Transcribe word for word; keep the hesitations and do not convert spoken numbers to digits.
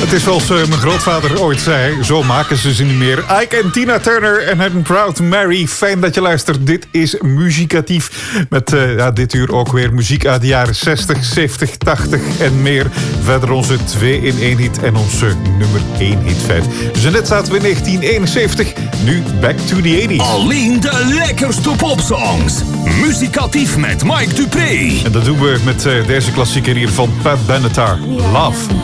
Het is zoals uh, mijn grootvader ooit zei, zo maken ze ze niet meer. Ike en Tina Turner en hun Proud Mary. Fijn dat je luistert. Dit is Muzikatief. Met uh, ja, dit uur ook weer muziek uit de jaren zestig, zeventig, tachtig en meer. Verder onze twee in één hit en onze nummer één hitfeit. Dus net zaten we in negentien eenenzeventig. Nu back to the tachtiger. Alleen de lekkerste popsongs. Muzikatief met Mike Dupré. En dat doen we met uh, deze klassieker hier van Pat Benatar. Love.